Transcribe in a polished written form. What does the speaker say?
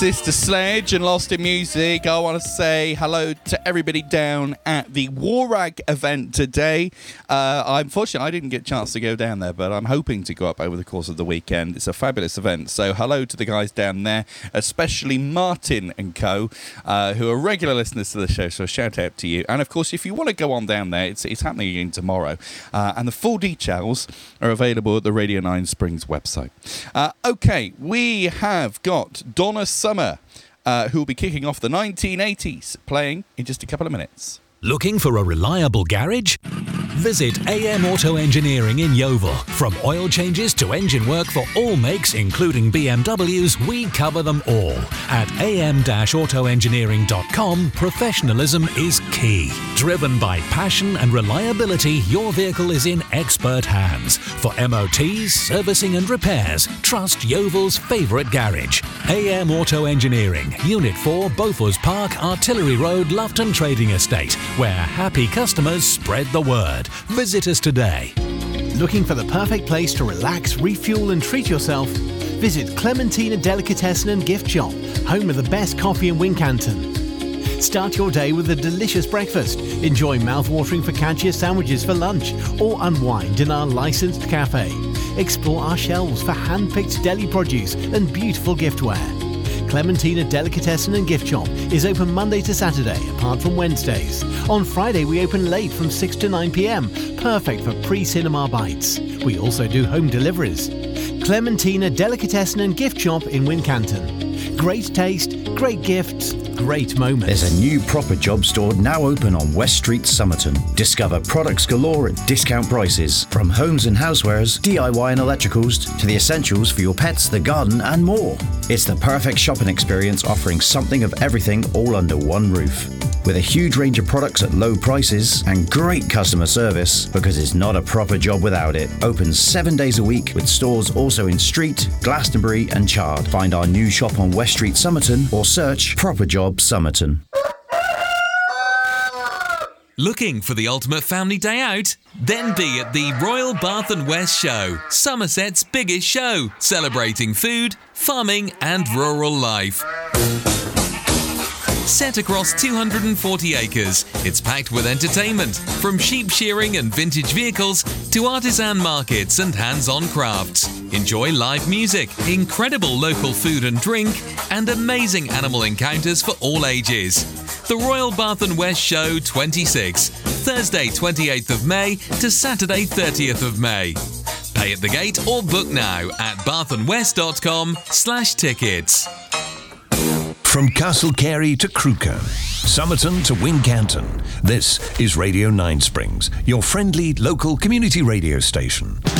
Sister Sledge and Lost in Music. I want to say hello to everybody down at the Warrag event today. Unfortunately, I didn't get a chance to go down there, but I'm hoping to go up over the course of the weekend. It's a fabulous event. So hello to the guys down there, especially Martin and co, who are regular listeners to the show. So a shout out to you. And of course, if you want to go on down there, it's happening again tomorrow. And the full details are available at the Radio 9 Springs website. Okay, we have got Donna Summer, who will be kicking off the 1980s, playing in just a couple of minutes. Looking for a reliable garage? Visit AM Auto Engineering in Yeovil. From oil changes to engine work for all makes, including BMWs, we cover them all. At am-autoengineering.com, professionalism is key. Driven by passion and reliability, your vehicle is in expert hands. For MOTs, servicing and repairs, trust Yeovil's favourite garage. AM Auto Engineering, Unit 4, Beaufort Park, Artillery Road, Lufton Trading Estate, where happy customers spread the word. Visit us today. Looking for the perfect place to relax, refuel and treat yourself? Visit Clementina Delicatessen and Gift Shop, home of the best coffee in Wincanton. Start your day with a delicious breakfast. Enjoy mouth-watering focaccia sandwiches for lunch or unwind in our licensed cafe. Explore our shelves for hand-picked deli produce and beautiful giftware. Clementina Delicatessen and Gift Shop is open Monday to Saturday, apart from Wednesdays. On Friday, we open late from 6 to 9 p.m, perfect for pre-cinema bites. We also do home deliveries. Clementina Delicatessen and Gift Shop in Wincanton. Great taste, great gifts, great moments. There's a new Proper Job store now open on West Street, Somerton. Discover products galore at discount prices. From homes and housewares, DIY and electricals, to the essentials for your pets, the garden and more. It's the perfect shopping experience, offering something of everything all under one roof. With a huge range of products at low prices and great customer service, because it's not a proper job without it. Open 7 days a week with stores also in Street, Glastonbury and Chard. Find our new shop on West Street, Somerton, or search Proper Job Somerton. Looking for the ultimate family day out? Then be at the Royal Bath & West Show, Somerset's biggest show, celebrating food, farming and rural life. Set across 240 acres, it's packed with entertainment, from sheep shearing and vintage vehicles to artisan markets and hands-on crafts. Enjoy live music, incredible local food and drink, and amazing animal encounters for all ages. The Royal Bath & West Show 26, Thursday 28th of May to Saturday 30th of May. Pay at the gate or book now at bathandwest.com/tickets. From Castle Carey to Crewkerne, Somerton to Wincanton, this is Radio 9 Springs, your friendly local community radio station.